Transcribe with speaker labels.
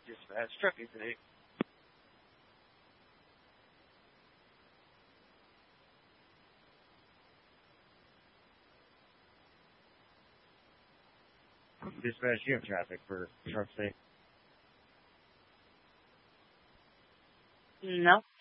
Speaker 1: Dispatch trucking today. Dispatch, you have traffic for truck today?
Speaker 2: No.